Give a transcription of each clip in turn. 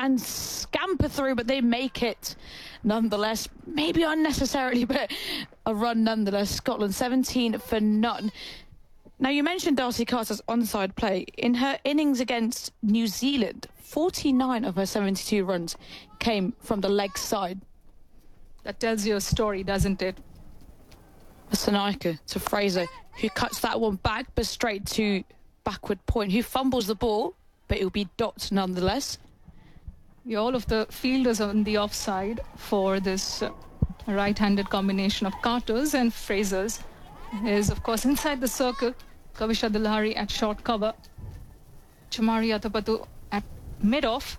and scamper through, but they make it nonetheless. Maybe unnecessarily, but a run nonetheless. Scotland 17 for none. Now, you mentioned Darcy Carter's onside play. In her innings against New Zealand, 49 of her 72 runs came from the leg side. That tells you a story, doesn't it? Sanaika to Fraser, who cuts that one back, but straight to backward point, who fumbles the ball, but it'll be dot nonetheless. Yeah, all of the fielders on the offside for this right-handed combination of Carter's and Fraser's is, of course, inside the circle. Kavisha Dilhari at short cover. Chamari Atapattu at mid-off.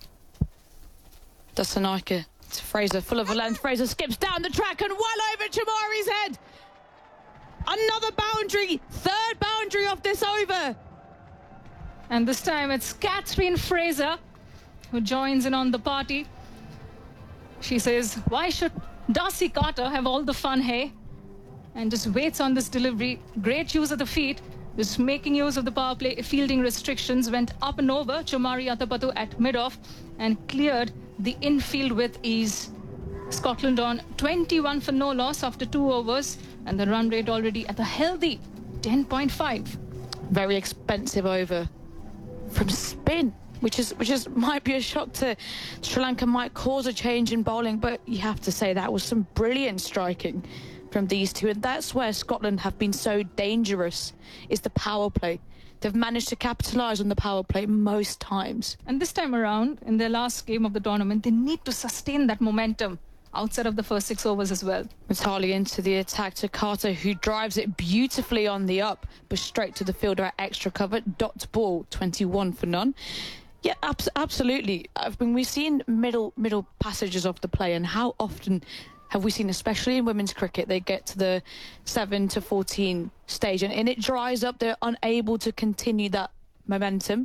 Dasanaika to Fraser, full of a length. Fraser skips down the track and well over Chamari's head. Another boundary, third boundary of this over. And this time it's Catherine Fraser who joins in on the party. She says, why should Darcy Carter have all the fun, hey? And just waits on this delivery. Great use of the feet. Just making use of the power play fielding restrictions. Went up and over Chamari Atapattu at mid-off and cleared the infield with ease. Scotland on 21 for no loss after 2 overs. And the run rate already at a healthy 10.5. Very expensive over from spin, which might be a shock to Sri Lanka, might cause a change in bowling, but you have to say that was some brilliant striking from these two, and that's where Scotland have been so dangerous, is the power play. They've managed to capitalise on the power play most times. And this time around, in their last game of the tournament, they need to sustain that momentum outside of the first 6 overs as well. Mitali into the attack to Carter, who drives it beautifully on the up, but straight to the fielder at extra cover. Dot ball, 21 for none. Yeah, absolutely. I mean, we've seen middle passages of the play, and how often have we seen, especially in women's cricket, they get to the 7 to 14 stage and it dries up. They're unable to continue that momentum.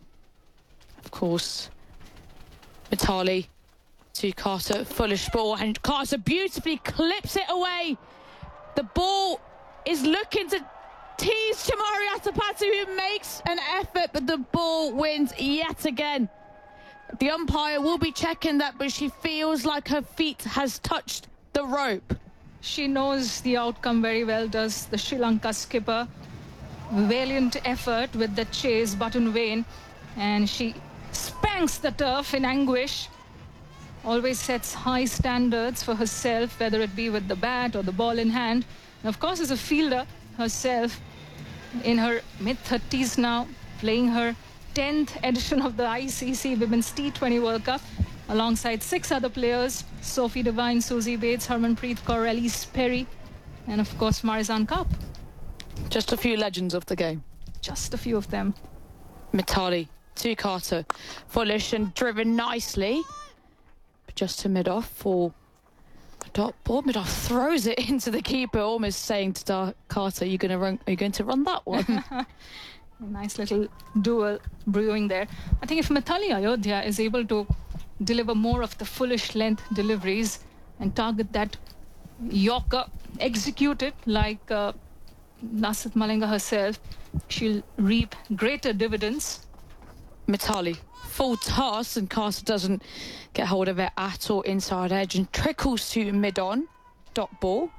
Of course, Mitali to Carter, foolish ball, and Carter beautifully clips it away. The ball is looking to tease Chamari Atapattu, who makes an effort, but the ball wins yet again. The umpire will be checking that, but she feels like her feet has touched the rope. She knows the outcome very well, does the Sri Lanka skipper. Valiant effort with the chase, but in vain. And she spanks the turf in anguish. Always sets high standards for herself, whether it be with the bat or the ball in hand. And of course, as a fielder herself, in her mid-30s now, playing her 10th edition of the ICC Women's T20 World Cup, alongside 6 other players: Sophie Devine, Susie Bates, Harmanpreet Kaur, Elise Perry, and of course Marizanne Kapp. Just a few legends of the game. Just a few of them. Mitali to Carter, foolish and driven nicely, but just to mid-off for a dot ball. Mid-off throws it into the keeper, almost saying to Carter, are you going to run that one? A nice little duel brewing there. I think if Mithali Ayodhya is able to deliver more of the foolish length deliveries and target that Yorker, execute it like Lasith Malinga herself, she'll reap greater dividends. Mitali, full toss, and Carter doesn't get hold of it at all inside edge and trickles to mid-on. Dot ball,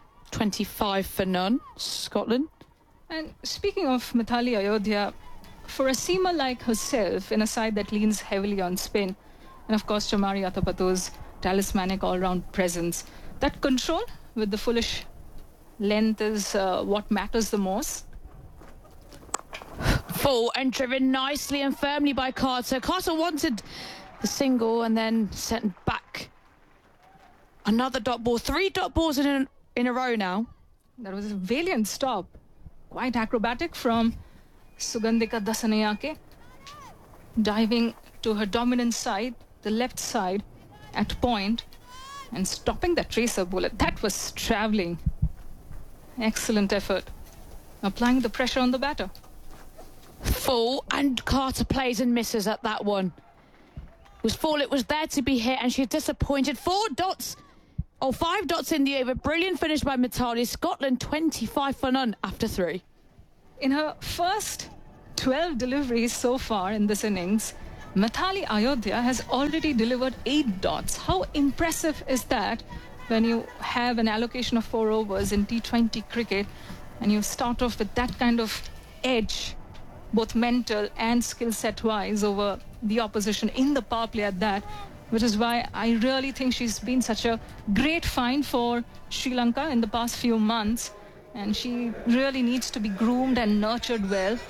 25 for none, Scotland. And speaking of Mithali Ayodhya, for a seamer like herself in a side that leans heavily on spin, and of course Chamari Atapattu's talismanic all-round presence, that control with the foolish length is what matters the most. Full and driven nicely and firmly by Carter. Carter wanted the single and then sent back another dot ball. 3 dot balls in a row now. That was a valiant stop. Quite acrobatic from Sugandhika Dasanayake. Diving to her dominant side, the left side, at point, and stopping that tracer bullet. That was travelling. Excellent effort. Applying the pressure on the batter. Full, and Carter plays and misses at that one. It was full, it was there to be hit, and she's disappointed. 5 dots in the over. Brilliant finish by Mitali. Scotland 25 for none after 3. In her first 12 deliveries so far in this innings, Mithali Ayodhya has already delivered 8 dots. How impressive is that when you have an allocation of 4 overs in T20 cricket and you start off with that kind of edge, both mental and skill set wise, over the opposition in the power play at that, which is why I really think she's been such a great find for Sri Lanka in the past few months, and she really needs to be groomed and nurtured well.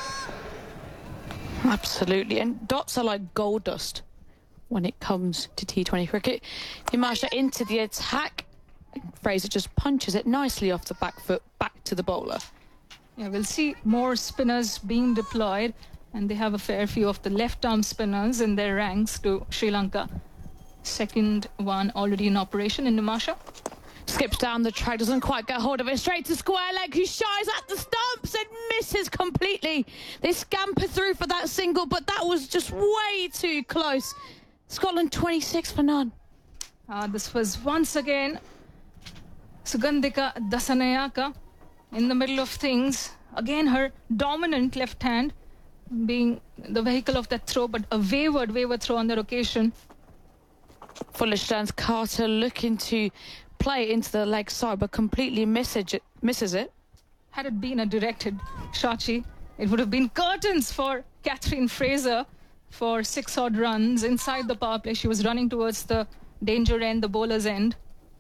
Absolutely, and dots are like gold dust when it comes to T20 cricket. Nimasha into the attack. Fraser just punches it nicely off the back foot back to the bowler. Yeah, we'll see more spinners being deployed, and they have a fair few of the left-arm spinners in their ranks to Sri Lanka. Second one already in operation in Nimasha. Skips down the track, doesn't quite get hold of it. Straight to square leg, who shies at the stumps and misses completely. They scamper through for that single, but that was just way too close. Scotland 26 for none. This was once again Sugandhika Dasanayaka in the middle of things. Again, her dominant left hand being the vehicle of that throw, but a wayward throw on that occasion. Fuller stands Carter looking to play it into the leg side, but completely misses it. Had it been a directed Shachi, it would have been curtains for Catherine Fraser for 6 odd runs inside the power play. She was running towards the danger end, the bowler's end.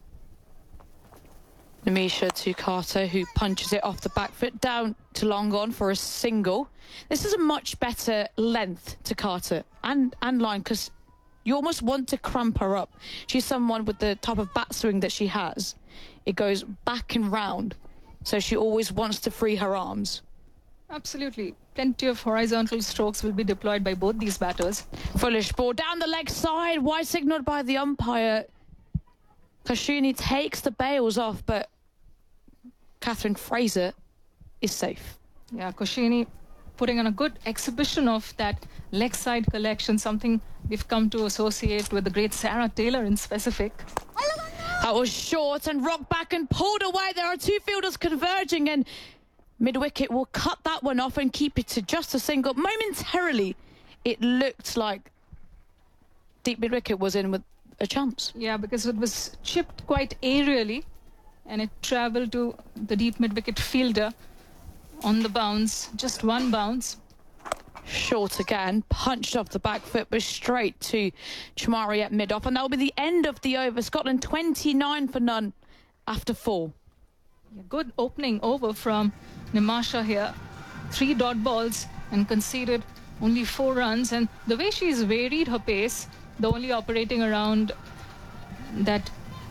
Nimisha to Carter, who punches it off the back foot down to long on for a single. This is a much better length to Carter and line, because you almost want to cramp her up. She's someone with the type of bat swing that she has. It goes back and round, so she always wants to free her arms. Absolutely. Plenty of horizontal strokes will be deployed by both these batters. Foolish ball down the leg side, wide signalled by the umpire. Kashuni takes the bails off, but Catherine Fraser is safe. Yeah, Koshini putting on a good exhibition of that leg side collection, something we've come to associate with the great Sarah Taylor in specific. That was short and rocked back and pulled away. There are two fielders converging, and mid-wicket will cut that one off and keep it to just a single. Momentarily, it looked like deep mid-wicket was in with a chance. Yeah, because it was chipped quite aerially, and it travelled to the deep mid-wicket fielder on the bounce, just one bounce. Short again, punched off the back foot, but straight to Chamari at mid-off, and that will be the end of the over. Scotland 29 for none after 4. Yeah, good opening over from Nimasha here. 3 dot balls and conceded only 4 runs, and the way she's varied her pace, though only operating around that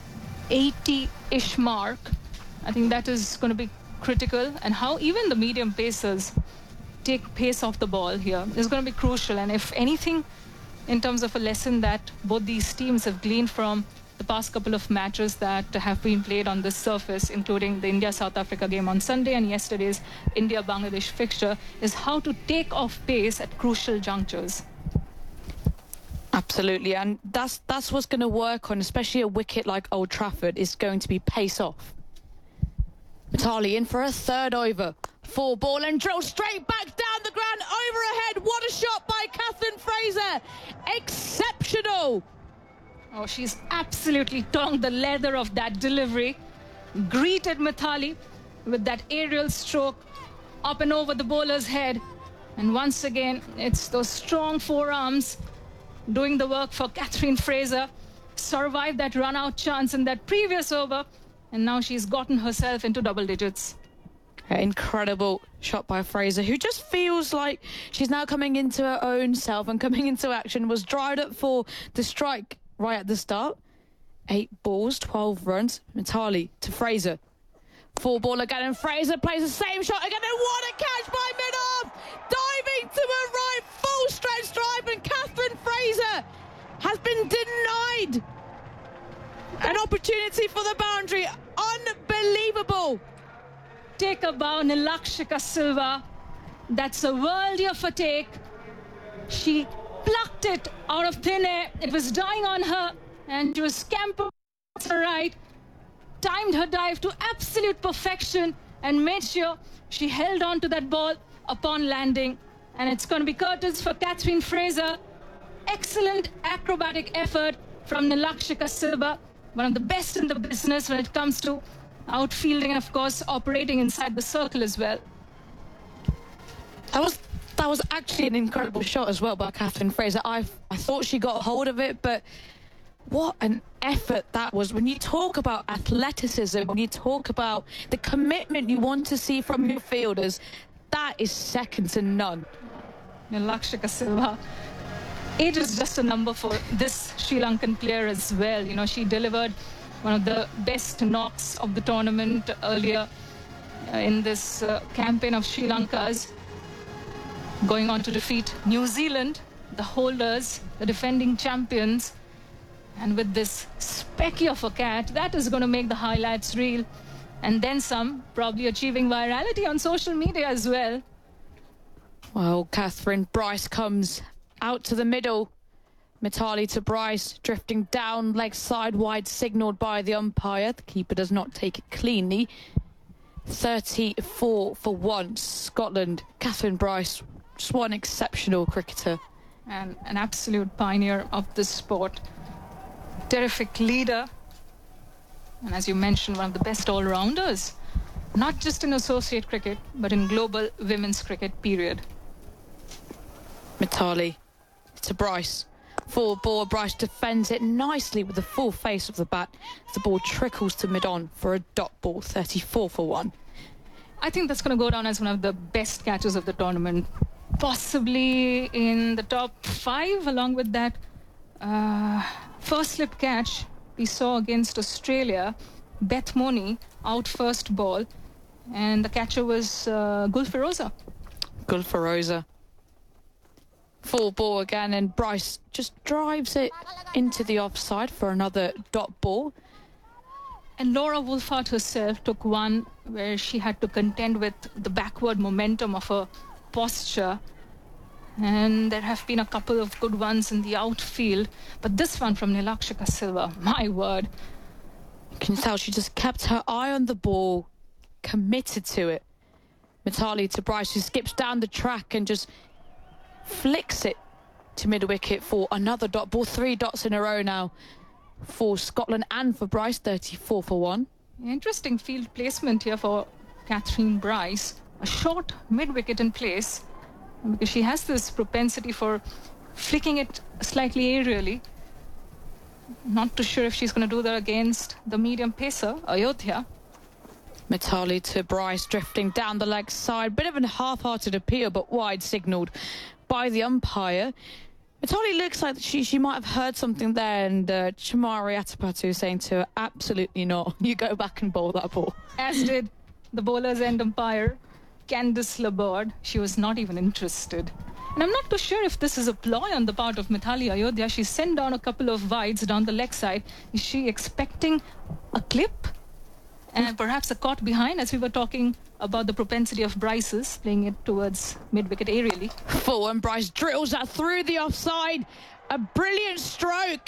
80-ish mark, I think that is going to be critical, and how even the medium pacers take pace off the ball here is going to be crucial. And if anything, in terms of a lesson that both these teams have gleaned from the past couple of matches that have been played on this surface, including the India-South Africa game on Sunday and yesterday's India-Bangladesh fixture, is how to take off pace at crucial junctures. Absolutely, and that's what's going to work on, especially a wicket like Old Trafford, is going to be pace off. Mithali in for a third over. 4 ball and drill straight back down the ground, over ahead. What a shot by Catherine Fraser. Exceptional. Oh, she's absolutely tongued the leather of that delivery. Greeted Mithali with that aerial stroke up and over the bowler's head. And once again, it's those strong forearms doing the work for Catherine Fraser. Survived that run-out chance in that previous over, and now she's gotten herself into double digits. Incredible shot by Fraser, who just feels like she's now coming into her own self and coming into action. Was dried up for the strike right at the start. 8 balls, 12 runs. Mithali to Fraser. 4 ball again, and Fraser plays the same shot again, and what a catch by mid-off! Diving to her right, full stretch drive, and Catherine Fraser has been denied an opportunity for the boundary. Unbelievable. Take a bow, Nilakshika Silva. That's a worldie of a take. She plucked it out of thin air. It was dying on her, and she was scampered to her right. Timed her dive to absolute perfection and made sure she held on to that ball upon landing. And it's going to be curtains for Catherine Fraser. excellent acrobatic effort from Nilakshika Silva, one of the best in the business when it comes to outfielding and, of course, operating inside the circle as well. That was actually an incredible shot as well by Catherine Fraser. I thought she got hold of it, but what an effort that was. When you talk about athleticism, when you talk about the commitment you want to see from your fielders, that is second to none. Nilakshika Silva, age is just a number for this Sri Lankan player as well. You know, she delivered one of the best knocks of the tournament earlier in this campaign of Sri Lanka's, going on to defeat New Zealand, the holders, the defending champions. And with this specky of a catch, that is going to make the highlights reel. And then some, probably achieving virality on social media as well. Well, Catherine Bryce comes out to the middle. Mitali to Bryce, drifting down, leg side wide, signalled by the umpire. The keeper does not take it cleanly. 34 for 1, Scotland. Catherine Bryce, just one exceptional cricketer. And an absolute pioneer of this sport. Terrific leader. And as you mentioned, one of the best all-rounders. Not just in associate cricket, but in global women's cricket, period. Mitali to Bryce. Full ball, Bryce defends it nicely with the full face of the bat. The ball trickles to mid-on for a dot ball, 34 for 1. I think that's going to go down as one of the best catches of the tournament. Possibly in the top 5, along with that first slip catch we saw against Australia. Beth Moni out first ball, and the catcher was Gul Firoza. Gul Firoza. Full ball again, and Bryce just drives it into the offside for another dot ball. And Laura Wolfhard herself took one where she had to contend with the backward momentum of her posture. And there have been a couple of good ones in the outfield. But this one from Nilakshika Silva, my word. You can tell she just kept her eye on the ball, committed to it. Mitali to Bryce, who skips down the track and just flicks it to mid-wicket for another dot ball. 3 dots in a row now for Scotland and for Bryce, 34 for 1. Interesting field placement here for Catherine Bryce. A short mid-wicket in place, because she has this propensity for flicking it slightly aerially. Not too sure if she's going to do that against the medium pacer, Ayodhya. Mitali to Bryce, drifting down the leg side. Bit of a half-hearted appeal, but wide signalled by the umpire. Mitali looks like she might have heard something there, and Chamari Atapatu saying to her, absolutely not. You go back and bowl that ball. As did the bowler's end umpire, Candice Laborde. She was not even interested. And I'm not too sure if this is a ploy on the part of Mitali Ayodhya. She sent down a couple of wides down the leg side. Is she expecting a clip? And perhaps a caught behind, as we were talking about the propensity of Bryce's, playing it towards mid-wicket aerially. Full, and Bryce drills that through the offside. A brilliant stroke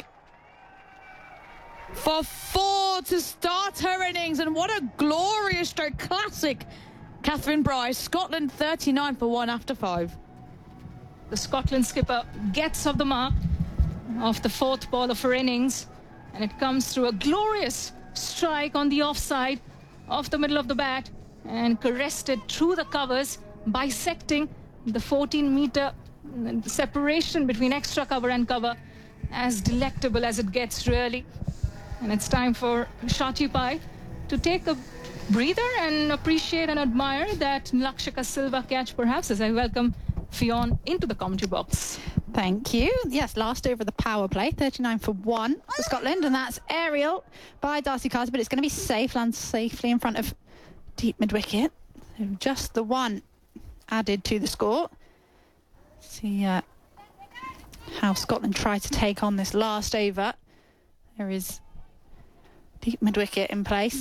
for 4 to start her innings. And what a glorious stroke. Classic Catherine Bryce. Scotland 39 for 1 after 5. The Scotland skipper gets off the mark of the 4th ball of her innings, and it comes through a glorious strike on the offside off the middle of the bat and caressed it through the covers, bisecting the 14-meter separation between extra cover and cover. As delectable as it gets, really. And it's time for Shachi Pai to take a breather and appreciate and admire that Nilakshika Silva catch, perhaps, as I welcome Fionn into the commentary box. Thank you. Yes, last over the power play, 39 for 1 for Scotland, and that's aerial by Darcy Carter, but it's going to be safe, lands safely in front of deep mid-wicket. So just the one added to the score. See how Scotland try to take on this last over. There is deep mid-wicket in place.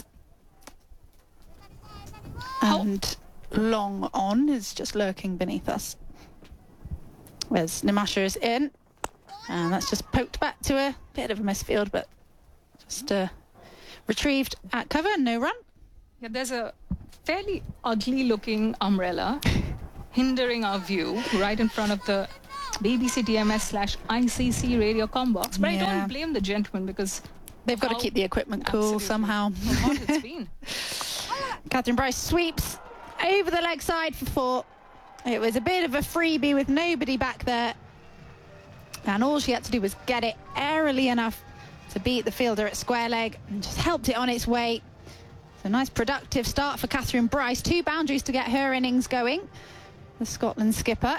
And long on is just lurking beneath us. Whereas Nimasha is in, and that's just poked back to a bit of a misfield, but just retrieved at cover, no run. Yeah, there's a fairly ugly looking umbrella hindering our view right in front of the BBC TMS/ICC radio comm box. But I Yeah. don't blame the gentleman because They've got to how- keep the equipment cool Absolutely. somehow. how hot it's been. Catherine Bryce sweeps over the leg side for 4. It was a bit of a freebie with nobody back there. And all she had to do was get it airily enough to beat the fielder at square leg and just helped it on its way. So nice productive start for Catherine Bryce. 2 boundaries to get her innings going. The Scotland skipper.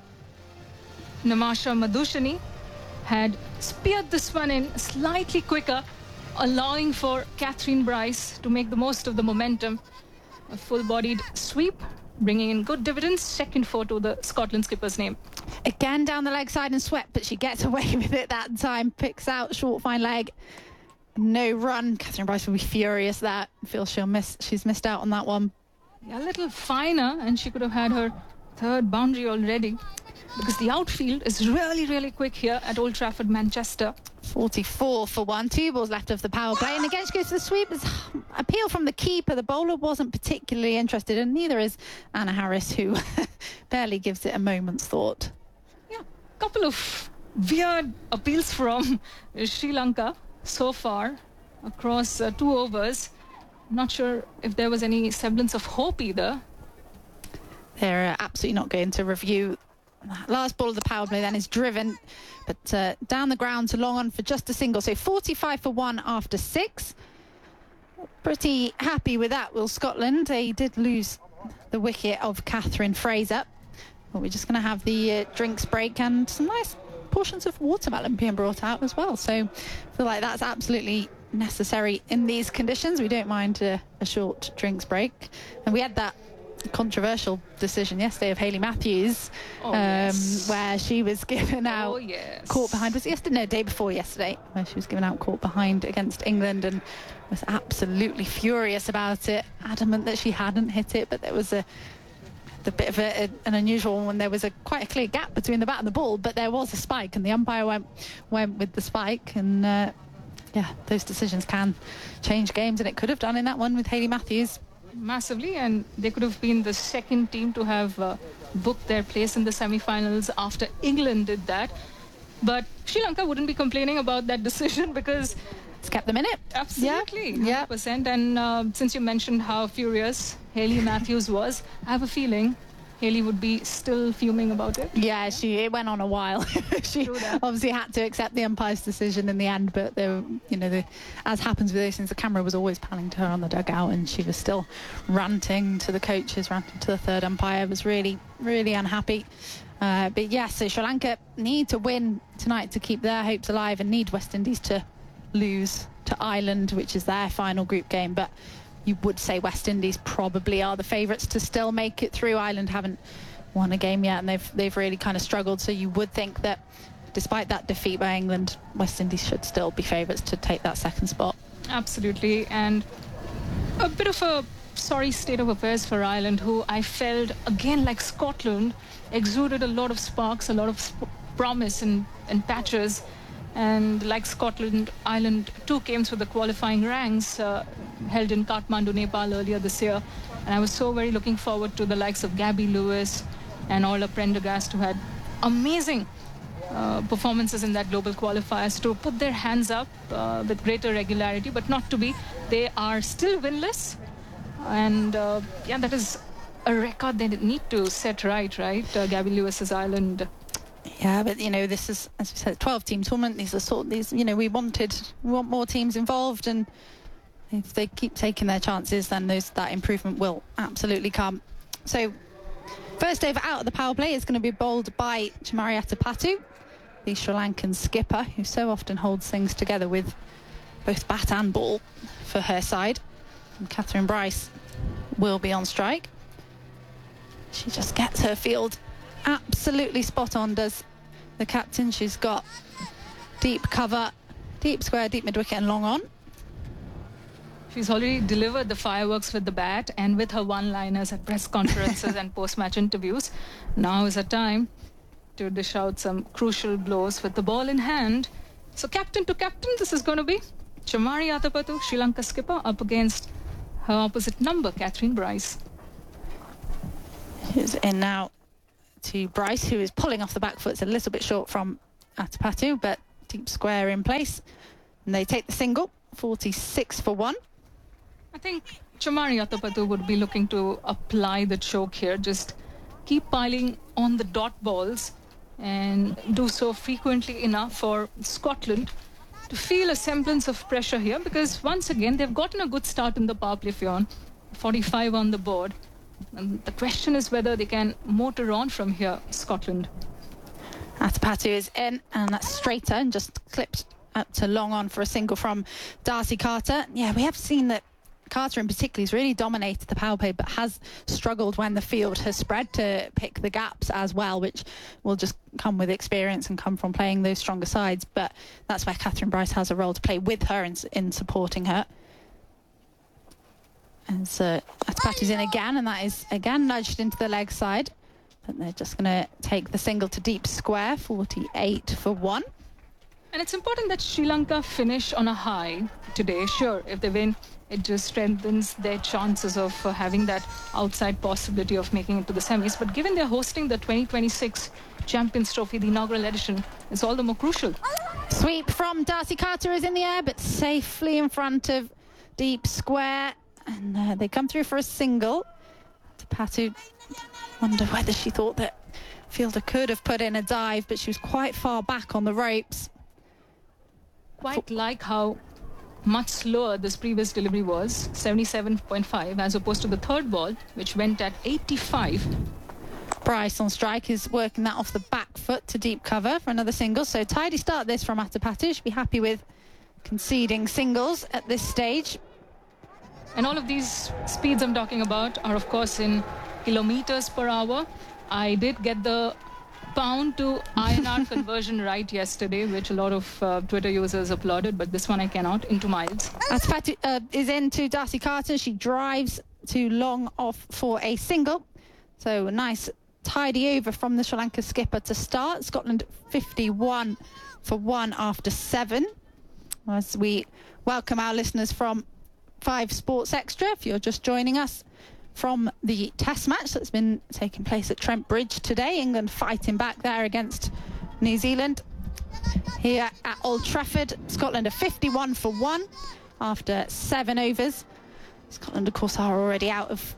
Namasha Madhushani had speared this one in slightly quicker, allowing for Catherine Bryce to make the most of the momentum. A full-bodied sweep, bringing in good dividends. Second 4 to the Scotland skipper's name. Again down the leg side and swept, but she gets away with it that time. Picks out short fine leg. No run. Catherine Bryce will be furious that. Feels she's missed out on that one. A little finer, and she could have had her 3rd boundary already. Because the outfield is really, really quick here at Old Trafford, Manchester. 44 for 1. 2 balls left of the power play. And again, she goes to the sweep. There's appeal from the keeper. The bowler wasn't particularly interested, and neither is Anna Harris, who barely gives it a moment's thought. Yeah, couple of weird appeals from Sri Lanka so far across 2 overs. Not sure if there was any semblance of hope either. They're absolutely not going to review. Last ball of the power play then is driven, but down the ground to long on for just a single. So 45 for 1 after 6. Pretty happy with that, Will Scotland. They did lose the wicket of Catherine Fraser. But we're just going to have the drinks break and some nice portions of watermelon being brought out as well. So I feel like that's absolutely necessary in these conditions. We don't mind a short drinks break. And we had that controversial decision yesterday of Hayley Matthews, yes. where she was given out yes. caught behind. Was it yesterday? No, day before yesterday, where she was given out caught behind against England and was absolutely furious about it, adamant that she hadn't hit it. But there was the bit of an unusual one when there was quite a clear gap between the bat and the ball, but there was a spike and the umpire went with the spike. And yeah, those decisions can change games, and it could have done in that one with Hayley Matthews. Massively, and they could have been the second team to have booked their place in the semi-finals after England did that. But Sri Lanka wouldn't be complaining about that decision because It's kept them in it. absolutely, Yeah. 100%. And since you mentioned how furious Hayley Matthews was, I have a feeling Hayley would be still fuming about it. Yeah, it went on a while. She True that. obviously had to accept the umpire's decision in the end, but as happens with those things, the camera was always panning to her on the dugout, and she was still ranting to the coaches, ranting to the third umpire. Was really, really unhappy. But yes, so Sri Lanka need to win tonight to keep their hopes alive, and need West Indies to lose to Ireland, which is their final group game. But you would say West Indies probably are the favourites to still make it through. Ireland haven't won a game yet, and they've really kind of struggled. So you would think that despite that defeat by England, West Indies should still be favourites to take that second spot. Absolutely, and a bit of a sorry state of affairs for Ireland, who I felt, again, like Scotland, exuded a lot of sparks, a lot of promise in patches. And like Scotland, Ireland too came through the qualifying ranks held in Kathmandu, Nepal earlier this year. And I was so very looking forward to the likes of Gabby Lewis and Orla Prendergast, who had amazing performances in that global qualifiers, to put their hands up with greater regularity, but not to be. They are still winless. And that is a record they need to set right? Gabby Lewis's Ireland. Yeah, but this is, as we said, 12-team tournament. We want more teams involved, and if they keep taking their chances, then that improvement will absolutely come. So, first over out of the power play is going to be bowled by Chamari Atapattu, the Sri Lankan skipper, who so often holds things together with both bat and ball for her side. And Catherine Bryce will be on strike. She just gets her field absolutely spot on, does the captain. She's got deep cover, deep square, deep mid-wicket and long on. She's already delivered the fireworks with the bat and with her one-liners at press conferences and post-match interviews. Now is her time to dish out some crucial blows with the ball in hand. So captain to captain, this is going to be Chamari Atapattu, Sri Lanka skipper, up against her opposite number, Catherine Bryce. She's in now. to Bryce, who is pulling off the back foot. It's a little bit short from Atapatu, but deep square in place. And they take the single, 46 for 1. I think Chamari Atapatu would be looking to apply the choke here. Just keep piling on the dot balls and do so frequently enough for Scotland to feel a semblance of pressure here, because once again they've gotten a good start in the power play, Fionn. 45 on the board. And the question is whether they can motor on from here, Scotland. Atapatu is in, and that's straighter and just clipped up to long on for a single from Darcy Carter. Yeah, we have seen that Carter in particular has really dominated the power play, but has struggled when the field has spread to pick the gaps as well, which will just come with experience and come from playing those stronger sides. But that's where Catherine Bryce has a role to play with her in supporting her. As Atapatu's in again, and that is again nudged into the leg side. But they're just going to take the single to deep square, 48 for 1. And it's important that Sri Lanka finish on a high today. Sure, if they win, it just strengthens their chances of having that outside possibility of making it to the semis. But given they're hosting the 2026 Champions Trophy, the inaugural edition, it's all the more crucial. Sweep from Darcy Carter is in the air, but safely in front of deep square. And they come through for a single. Atapatu, wonder whether she thought that Fielder could have put in a dive, but she was quite far back on the ropes. Quite like how much slower this previous delivery was, 77.5, as opposed to the third ball, which went at 85. Bryce on strike is working that off the back foot to deep cover for another single. So tidy start this from Atapatu. Should be happy with conceding singles at this stage. And all of these speeds I'm talking about are, of course, in kilometers per hour. I did get the pound to INR conversion right yesterday, which a lot of Twitter users applauded, but this one I cannot, into miles. Atapatu is into Darcy Carter. She drives to long off for a single. So a nice tidy over from the Sri Lanka skipper to start. Scotland 51 for 1 after 7. As we welcome our listeners from 5 Sports Extra, if you're just joining us, from the test match that's been taking place at Trent Bridge today. England fighting back there against New Zealand. Here at Old Trafford, Scotland are 51 for 1 after 7 overs. Scotland, of course, are already out of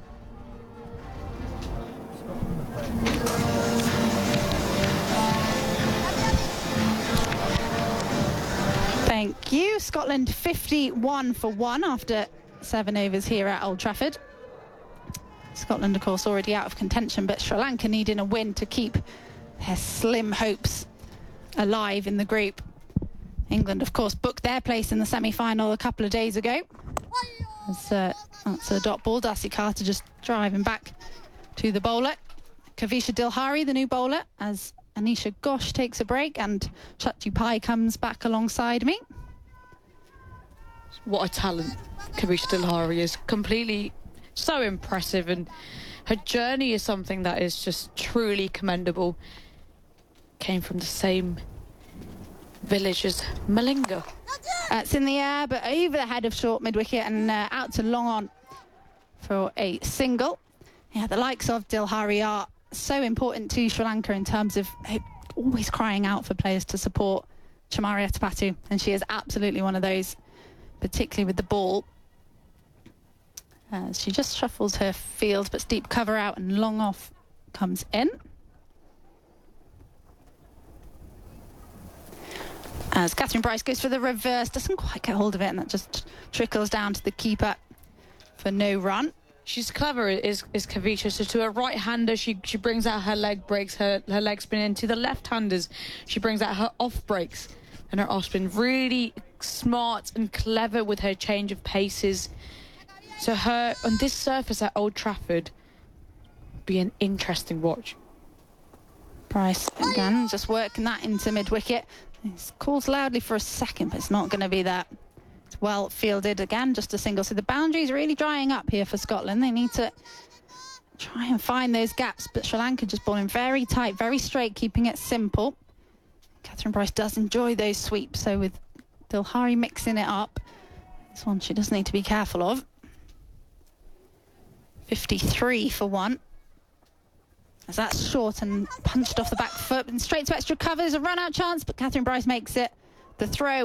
Thank you. Scotland 51 for 1 after 7 overs here at Old Trafford. Scotland, of course, already out of contention, but Sri Lanka needing a win to keep their slim hopes alive in the group. England, of course, booked their place in the semi-final a couple of days ago. That's a dot ball. Darcy Carter just driving back to the bowler. Kavisha Dilhari, the new bowler, as Anisha Ghosh takes a break, and Chatji Pai comes back alongside me. What a talent Kavisha Dilhari is. Completely so impressive, and her journey is something that is just truly commendable. Came from the same village as Malinga. It's in the air, but over the head of short mid-wicket and out to long on for a single. Yeah, the likes of Dilhari are so important to Sri Lanka in terms of always crying out for players to support Chamari Atapatu, and she is absolutely one of those, particularly with the ball. She just shuffles her field, but deep cover out and long off comes in. As Catherine Bryce goes for the reverse, doesn't quite get hold of it, and that just trickles down to the keeper for no run. She's clever, is Kavisha. So to a right-hander, she brings out her leg breaks, her leg spin. Into the left-handers, she brings out her off breaks and her off spin. Really smart and clever with her change of paces. So her, on this surface at Old Trafford, be an interesting watch. Bryce, again, just working that into mid-wicket. It calls loudly for a second, but it's not going to be that. It's well fielded again, just a single. So the boundary's really drying up here for Scotland. They need to try and find those gaps, but Sri Lanka just bowling very tight, very straight, keeping it simple. Catherine Bryce does enjoy those sweeps, so with Dilhari mixing it up, this one she does need to be careful of. 53 for 1. As that's short and punched off the back foot and straight to extra covers. A run-out chance, but Catherine Bryce makes it. The throw